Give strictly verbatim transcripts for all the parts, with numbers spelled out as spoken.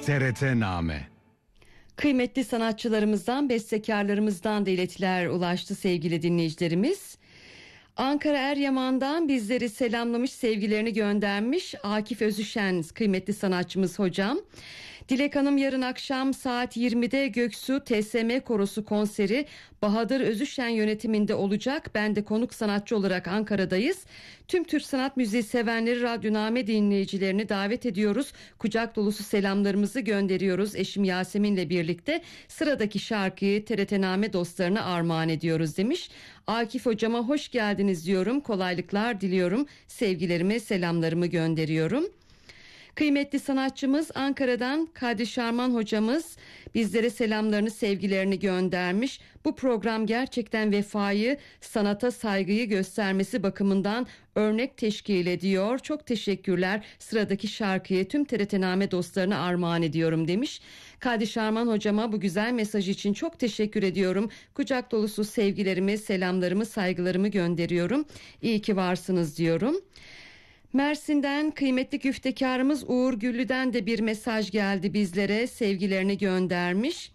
T R T-Name. Kıymetli sanatçılarımızdan, bestekarlarımızdan da iletiler ulaştı sevgili dinleyicilerimiz. Ankara Eryaman'dan bizleri selamlamış, sevgilerini göndermiş Akif Özüşen kıymetli sanatçımız hocam. Dilek Hanım yarın akşam saat yirmide Göksu T S M Korosu konseri Bahadır Özüşen yönetiminde olacak. Ben de konuk sanatçı olarak Ankara'dayız. Tüm Türk sanat müziği sevenleri, Radyoname dinleyicilerini davet ediyoruz. Kucak dolusu selamlarımızı gönderiyoruz. Eşim Yasemin'le birlikte sıradaki şarkıyı T R T-Name dostlarına armağan ediyoruz demiş. Akif hocama hoş geldiniz diyorum. Kolaylıklar diliyorum. Sevgilerimi, selamlarımı gönderiyorum. Kıymetli sanatçımız Ankara'dan Kadri Şarman hocamız bizlere selamlarını, sevgilerini göndermiş. Bu program gerçekten vefayı, sanata saygıyı göstermesi bakımından örnek teşkil ediyor. Çok teşekkürler. Sıradaki şarkıyı tüm T R T-Name dostlarına armağan ediyorum demiş. Kadri Şarman hocama bu güzel mesaj için çok teşekkür ediyorum. Kucak dolusu sevgilerimi, selamlarımı, saygılarımı gönderiyorum. İyi ki varsınız diyorum. Mersin'den kıymetli güftekarımız Uğur Güllü'den de bir mesaj geldi bizlere, sevgilerini göndermiş.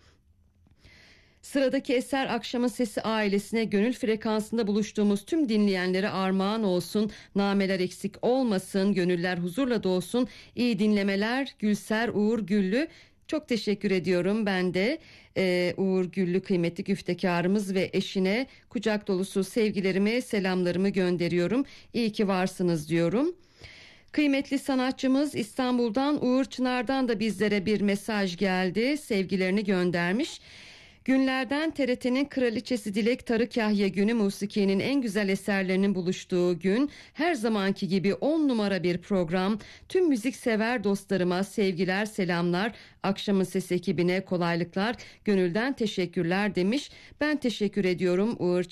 Sıradaki eser Akşamın Sesi ailesine, gönül frekansında buluştuğumuz tüm dinleyenlere armağan olsun. Nameler eksik olmasın, gönüller huzurla dolsun. İyi dinlemeler Gülser Uğur Güllü. Çok teşekkür ediyorum ben de e, Uğur Güllü kıymetli güftekarımız ve eşine kucak dolusu sevgilerimi, selamlarımı gönderiyorum. İyi ki varsınız diyorum. Kıymetli sanatçımız İstanbul'dan Uğur Çınar'dan da bizlere bir mesaj geldi. Sevgilerini göndermiş. Günlerden T R T'nin kraliçesi Dilek Tarıkahya günü, musikinin en güzel eserlerinin buluştuğu gün. Her zamanki gibi on numara bir program. Tüm müziksever dostlarıma sevgiler, selamlar. Akşamın Sesi ekibine kolaylıklar, gönülden teşekkürler demiş. Ben teşekkür ediyorum Uğur